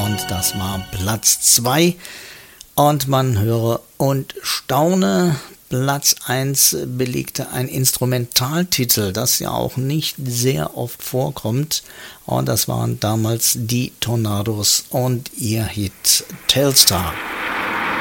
und das war Platz 2. Und man höre und staune, Platz 1 belegte ein Instrumentaltitel, das ja auch nicht sehr oft vorkommt. Und das waren damals die Tornados und ihr Hit Telstar.